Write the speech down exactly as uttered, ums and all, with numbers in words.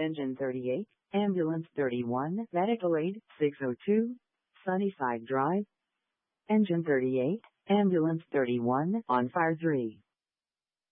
Engine thirty-eight, Ambulance thirty-one, Medical Aid six oh two, Sunnyside Drive. Engine thirty-eight, Ambulance thirty-one, On Fire three.